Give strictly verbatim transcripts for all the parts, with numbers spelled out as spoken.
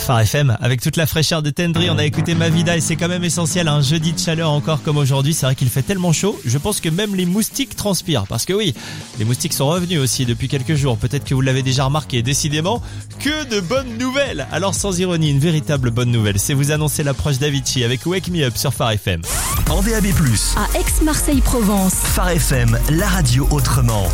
Phare F M, avec toute la fraîcheur de Tendry, on a écouté Ma Vida et c'est quand même essentiel, un jeudi de chaleur encore comme aujourd'hui. C'est vrai qu'il fait tellement chaud, je pense que même les moustiques transpirent. Parce que oui, les moustiques sont revenus aussi depuis quelques jours. Peut-être que vous l'avez déjà remarqué, décidément, que de bonnes nouvelles. Alors sans ironie, une véritable bonne nouvelle, c'est vous annoncer l'approche d'Avicii avec Wake Me Up sur Phare F M. En D A B plus, à Aix-Marseille-Provence. Phare F M, la radio autrement.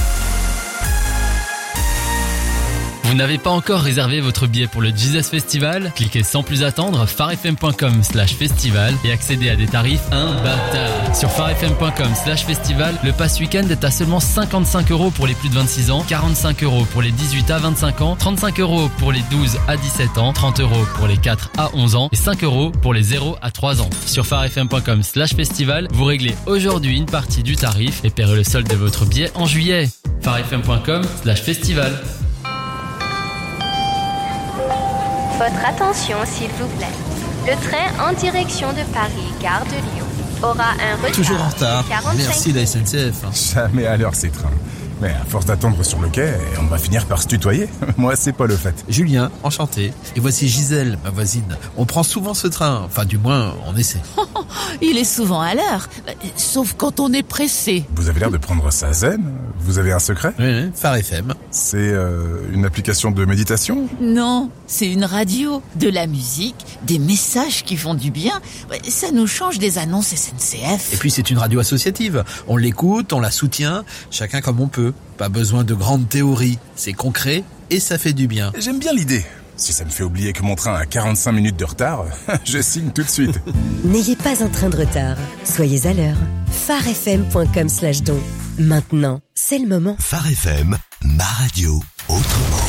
Vous n'avez pas encore réservé votre billet pour le Jesus Festival? Cliquez sans plus attendre pharefm.com slash festival et accédez à des tarifs imbattables. Sur pharefm.com slash festival, le pass week-end est à seulement cinquante-cinq euros pour les plus de vingt-six ans, quarante-cinq euros pour les dix-huit à vingt-cinq ans, trente-cinq euros pour les douze à dix-sept ans, trente euros pour les quatre à onze ans et cinq euros pour les zéro à trois ans. Sur pharefm.com slash festival, vous réglez aujourd'hui une partie du tarif et paierez le solde de votre billet en juillet. pharefm.com slash festival. Votre attention s'il vous plaît. Le train en direction de Paris, gare de Lyon, aura un retard. Toujours en retard. de quarante-cinq Merci la S N C F. Jamais à l'heure ces trains. Mais à force d'attendre sur le quai, on va finir par se tutoyer. Moi, c'est pas le fait. Julien, enchanté. Et voici Gisèle, ma voisine. On prend souvent ce train. Enfin, du moins, on essaie. Il est souvent à l'heure, sauf quand on est pressé. Vous avez l'air de prendre ça zen. Vous avez un secret? Oui, oui, Phare F M. C'est euh, une application de méditation? Non, c'est une radio, de la musique, des messages qui font du bien. Ça nous change des annonces S N C F. Et puis, c'est une radio associative. On l'écoute, on la soutient, chacun comme on peut. Pas besoin de grandes théories. C'est concret et ça fait du bien. J'aime bien l'idée. Si ça me fait oublier que mon train a quarante-cinq minutes de retard, je signe tout de suite. N'ayez pas un train de retard. Soyez à l'heure. pharefm.com slash don. Maintenant, c'est le moment. Phare F M, ma radio autrement.